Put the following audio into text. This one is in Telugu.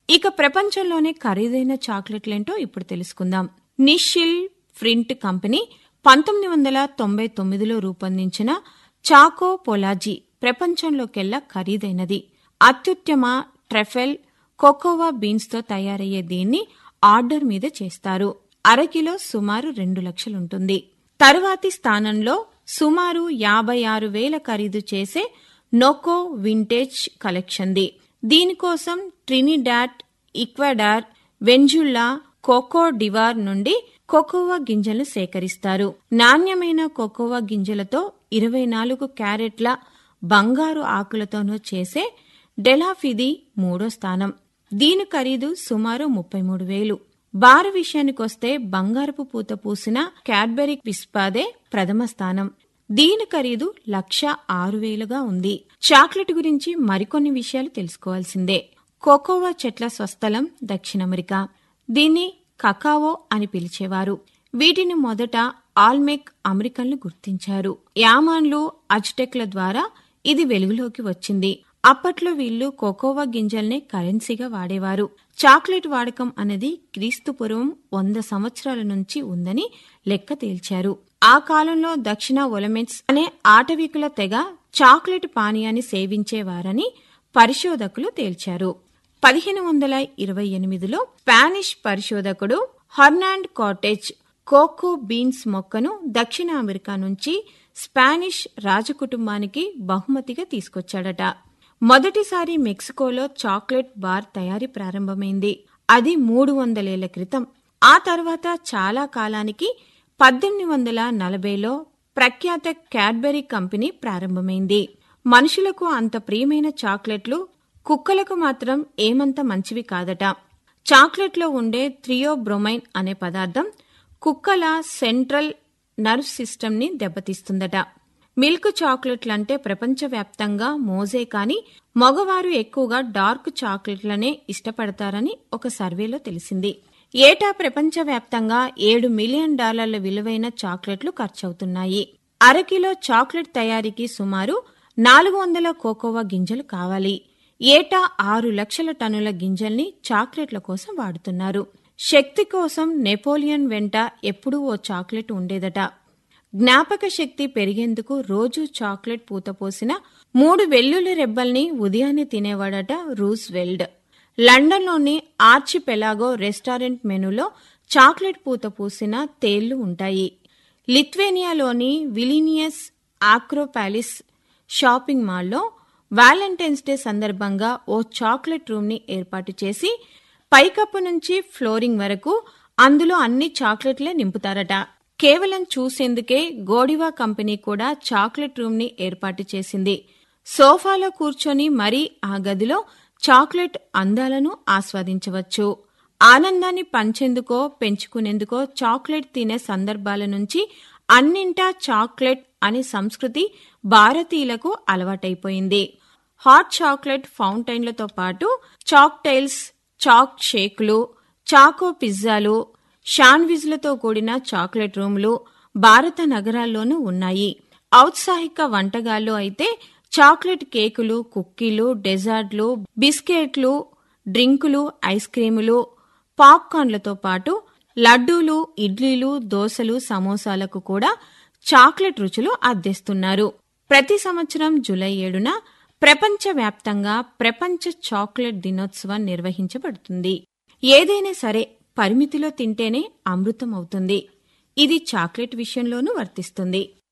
ఇక ప్రపంచంలోనే ఖరీదైన చాక్లెట్లేంటో ఇప్పుడు తెలుసుకుందాం. నిషిల్ ఫ్రింట్ కంపెనీ 1999లో రూపొందించిన చాకో పొలాజీ ప్రపంచంలోకెల్లా ఖరీదైనది. అత్యుత్తమ ట్రఫెల్ కోకోవా బీన్స్తో తయారయ్యే దీన్ని ఆర్డర్ మీద చేస్తారు. అరకిలో సుమారు 2 లక్షలుంటుంది. తరువాతి స్థానంలో సుమారు 56,000 ఖరీదు చేసే నోకో వింటేజ్ కలెక్షన్ది. దీనికోసం ట్రినిడాడ్, ఈక్వెడార్, వెంజులా, కోకో డివార్ నుండి కోకోవా గింజలు సేకరిస్తారు. నాణ్యమైన కోకోవా గింజలతో 24 క్యారెట్ల బంగారు ఆకులతోనూ చేసే డెలాఫిది 3వ స్థానం. దీని ఖరీదు సుమారు 33,000. బార్ విషయానికొస్తే బంగారపు పూత పూసిన క్యాడ్బెరీ విస్పాదే ప్రథమ స్థానం. దీని ఖరీదు 106,000గా ఉంది. చాక్లెట్ గురించి మరికొన్ని విషయాలు తెలుసుకోవాల్సిందే. కోకోవా చెట్ల స్వస్థలం దక్షిణ అమెరికా. దీన్ని కకావో అని పిలిచేవారు. వీటిని మొదట ఆల్మెక్ అమెరికన్లు గుర్తించారు. యామాన్లు, అజ్టెక్ల ద్వారా ఇది వెలుగులోకి వచ్చింది. అప్పట్లో వీళ్లు కోకోవా గింజల్నే కరెన్సీగా వాడేవారు. చాక్లెట్ వాడకం అనేది క్రీస్తుపూర్వం 100 సంవత్సరాల నుంచి ఉందని లెక్క తేల్చారు. ఆ కాలంలో దక్షిణ ఒలమెన్స్ అనే ఆటవికుల తెగ చాక్లెట్ పానీయాన్ని సేవించేవారని పరిశోధకులు తేల్చారు. 1528లో స్పానిష్ పరిశోధకుడు హెర్నాండ్ కార్టెజ్ కోకో బీన్స్ మొక్కను దక్షిణ అమెరికా నుంచి స్పానిష్ రాజకుటుంబానికి బహుమతిగా తీసుకొచ్చాడట. మొదటిసారి మెక్సికోలో చాక్లెట్ బార్ తయారీ ప్రారంభమైంది. అది 300 ఏళ్ల క్రితం. ఆ తర్వాత చాలా కాలానికి 1840లో ప్రఖ్యాత క్యాడ్బెరీ కంపెనీ ప్రారంభమైంది. మనుషులకు అంత ప్రియమైన చాక్లెట్లు కుక్కలకు మాత్రం ఏమంత మంచివి కాదట. చాక్లెట్లో ఉండే థియోబ్రోమైన్ అనే పదార్థం కుక్కల సెంట్రల్ నర్వ్ సిస్టమ్ని దెబ్బతీస్తుందట. మిల్క్ చాక్లెట్లంటే ప్రపంచవ్యాప్తంగా మోజే కాని మగవారు ఎక్కువగా డార్క్ చాక్లెట్లనే ఇష్టపడతారని ఒక సర్వేలో తెలిసింది. ఏటా ప్రపంచవ్యాప్తంగా $7 మిలియన్ విలువైన చాక్లెట్లు ఖర్చవుతున్నాయి. అరకిలో చాక్లెట్ తయారీకి సుమారు 400 కోకోవా గింజలు కావాలి. ఏటా 6 లక్షల టన్నుల గింజల్ని చాక్లెట్ల కోసం వాడుతున్నారు. శక్తి కోసం నెపోలియన్ వెంట ఎప్పుడూ ఓ చాక్లెట్ ఉండేదట. జ్ఞాపక శక్తి పెరిగేందుకు రోజూ చాక్లెట్ పూతపోసిన 3 వెల్లుల్లి రెబ్బల్ని ఉదయాన్నే తినేవాడట రూజ్వెల్ట్. లండన్లోని ఆర్చిపెలాగో రెస్టారెంట్ మెనూలో చాక్లెట్ పూత పూసిన తేళ్లు ఉంటాయి. లిథ్వేనియాలోని విలినియస్ ఆక్రోపాలిస్ షాపింగ్ మాల్లో వ్యాలంటైన్స్ డే సందర్భంగా ఓ చాక్లెట్ రూమ్ని ఏర్పాటు చేసి పైకప్పు నుంచి ఫ్లోరింగ్ వరకు అందులో అన్ని చాక్లెట్లే నింపుతారట. కేవలం చూసేందుకే గోడివా కంపెనీ కూడా చాక్లెట్ రూమ్ని ఏర్పాటు చేసింది. సోఫాలో కూర్చొని మరీ ఆ గదిలో చాక్లెట్ అందాలను ఆస్వాదించవచ్చు. ఆనందాన్ని పంచేందుకో పెంచుకునేందుకో చాక్లెట్ తినే సందర్భాల నుంచి అన్నింటా చాక్లెట్ అనే సంస్కృతి భారతీయులకు అలవాటైపోయింది. హాట్ చాక్లెట్ ఫౌంటైన్లతో పాటు చాక్టైల్స్, చాక్ షేకులు, చాకో పిజ్జాలు, శాండ్విజ్లతో కూడిన చాక్లెట్ రూమ్లు భారత నగరాల్లోనూ ఉన్నాయి. ఔత్సాహిక వంటగాల్లో అయితే చాక్లెట్ కేకులు, కుక్కీలు, డెజర్ట్లు, బిస్కెట్లు, డ్రింకులు, ఐస్ క్రీములు, పాప్కార్న్లతో పాటు లడ్డూలు, ఇడ్లీలు, దోసలు, సమోసాలకు కూడా చాక్లెట్ రుచులు అద్దేస్తున్నారు. ప్రతి సంవత్సరం జూలై 7న ప్రపంచవ్యాప్తంగా ప్రపంచ చాక్లెట్ దినోత్సవం నిర్వహించబడుతుంది. ఏదైనా సరే పరిమితిలో తింటేనే అమృతం అవుతుంది. ఇది చాక్లెట్ విషయంలోనూ వర్తిస్తుంది.